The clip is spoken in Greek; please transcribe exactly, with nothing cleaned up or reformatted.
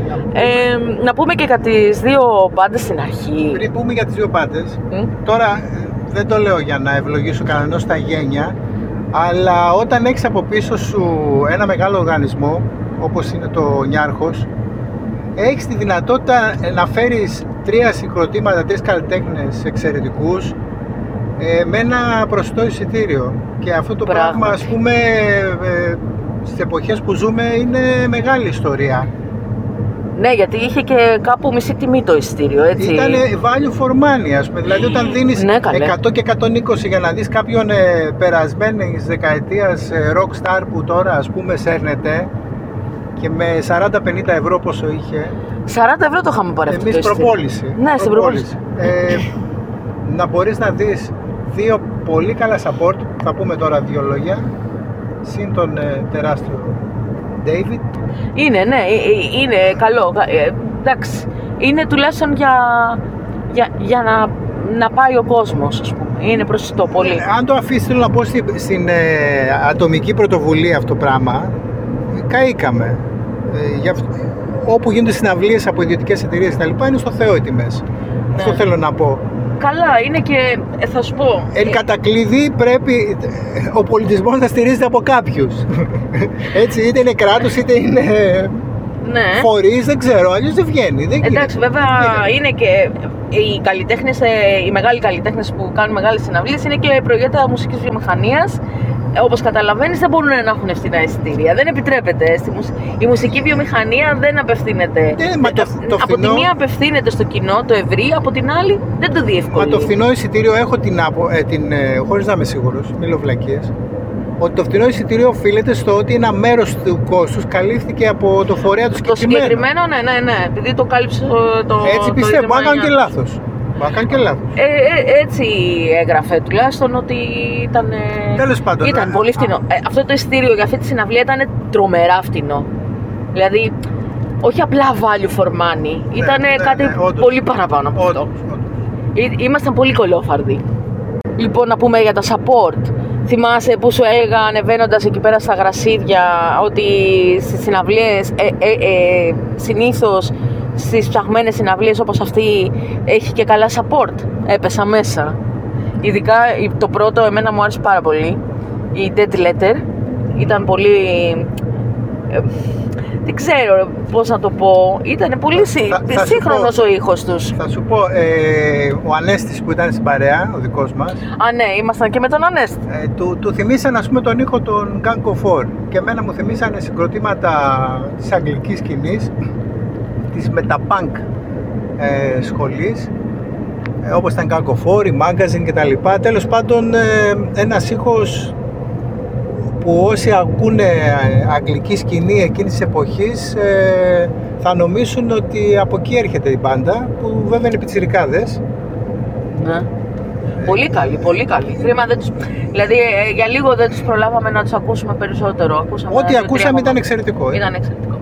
Ε, να πούμε και για τις δύο μπάντες στην αρχή. Πριν πούμε για τις δύο μπάντες, Mm. τώρα δεν το λέω για να ευλογήσω κανένας στα γένια, αλλά όταν έχεις από πίσω σου ένα μεγάλο οργανισμό, όπως είναι το Νιάρχος, έχεις τη δυνατότητα να φέρεις τρία συγκροτήματα, τρεις καλλιτέχνες εξαιρετικούς ε, με ένα προσιτό εισιτήριο. Και αυτό το Πράγματι. πράγμα, ας πούμε, ε, στις εποχές που ζούμε είναι μεγάλη ιστορία. Ναι, γιατί είχε και κάπου μισή τιμή το εισιτήριο, έτσι. Ήταν value for money, ας πούμε. Δηλαδή, όταν δίνεις Ναι, καλέ. εκατό και εκατόν είκοσι για να δεις κάποιον ε, περασμένης δεκαετίας ε, rock star που τώρα, ας πούμε, σέρνεται και με σαράντα πενήντα ευρώ πόσο είχε, σαράντα ευρώ το είχαμε πάρει αυτό το εμείς εισιτήριο. προπόληση. Ναι, στην προπόληση. Ε, να μπορείς να δεις δύο πολύ καλά support, θα πούμε τώρα δύο λόγια, συν τον ε, τεράστιο David. Είναι, ναι, ε, ε, είναι καλό. Ε, εντάξει, είναι τουλάχιστον για, για, για να, να πάει ο κόσμος, ας πούμε. Είναι προσιτό πολύ. Ε, αν το αφήσεις, θέλω να πω στην, στην ε, ατομική πρωτοβουλία αυτό το πράγμα, καήκαμε. Ε, για αυτό, όπου γίνονται συναυλίες από ιδιωτικές εταιρείες και τα λοιπά, είναι στο Θεό οι τιμές. Ναι. Αυτό θέλω να πω. Καλά, είναι και, ε, θα σου πω. Εν κατακλείδη πρέπει ο πολιτισμός να στηρίζεται από κάποιους. Έτσι, είτε είναι κράτος είτε είναι Ναι. φορείς, δεν ξέρω, αλλιώς δεν βγαίνει. Δεν Εντάξει, γίνεται. βέβαια Γίνεται. είναι και οι καλλιτέχνες, ε, οι μεγάλοι καλλιτέχνες που κάνουν μεγάλες συναυλίες είναι και προϊόντα μουσικής βιομηχανίας. Ε, Όπως καταλαβαίνεις, δεν μπορούν να έχουν ευθυνά εισιτήρια. Δεν επιτρέπεται. Στη μουσ... Η μουσική βιομηχανία δεν απευθύνεται. Ναι, μα το- το από φθηνό- τη μία απευθύνεται στο κοινό, το ευρύ, από την άλλη δεν το διευκολύνει. Μα το φθηνό εισιτήριο έχω την, άπο, ε, την ε, χωρίς να είμαι σίγουρος, μη λέω βλακίες, ότι το φθηνό εισιτήριο οφείλεται στο ότι ένα μέρος του κόστους καλύφθηκε από το φορέα του Το συγκεκριμένου. συγκεκριμένο, ναι, ναι, ναι, επειδή το κάλυψε το. το Έτσι το πιστεύω, Ίδρυμα αν κάνω και Νιάρχος. λάθος. Μα κάνω και λάθος. Ε, ε, έτσι έγραφε τουλάχιστον ότι ήταν. ε, Τέλος πάντων, Ήταν ε, πολύ φτηνό. Ε, αυτό το εισιτήριο για αυτή τη συναυλία ήταν τρομερά φτηνό. Δηλαδή, όχι απλά value for money, ήταν ναι, κάτι ναι, όντως. πολύ παραπάνω από αυτό. Όντως, όντως. Ή- Ήμασταν πολύ κολόφαρδοι. Λοιπόν, να πούμε για τα support. Θυμάσαι που σου έλεγα ανεβαίνοντας εκεί πέρα στα γρασίδια ότι στις συναυλίες, ε, ε, ε, συνήθως στις ψαχμένες συναυλίες όπως αυτή έχει και καλά support. Έπεσα μέσα. Ειδικά το πρώτο εμένα μου άρεσε πάρα πολύ. Η Dead Letter ήταν πολύ... ε, δεν ξέρω πώς να το πω. Ήταν πολύ σύ- Θα- θα σου σύγχρονος πω- ο ήχος τους. Θα σου πω, ε, ο Ανέστης που ήταν στην παρέα, ο δικός μας, Α, ναι, ήμασταν και με τον Ανέστη. ε, του, του θυμήσαν, ας πούμε, τον ήχο των Gang of Four και εμένα μου θυμήσανε συγκροτήματα της αγγλικής σκηνής, της μεταπunk ε, σχολής, ε, όπως ήταν Gang of Four, η Magazine και τα λοιπά. Τέλος πάντων, ε, ένας ήχος που όσοι ακούνε αγγλική σκηνή εκείνης της εποχής ε, θα νομίσουν ότι από εκεί έρχεται η μπάντα, που βέβαια είναι πιτσιρικάδες. Ναι. Πολύ καλή, πολύ καλή. Κρίμα δεν τους... Δηλαδή ε, για λίγο δεν τους προλάβαμε να τους ακούσουμε περισσότερο. Ακούσαμε Ό,τι δύο-τρία ακούσαμε ακόμα. ήταν εξαιρετικό. ε. Ήταν εξαιρετικό.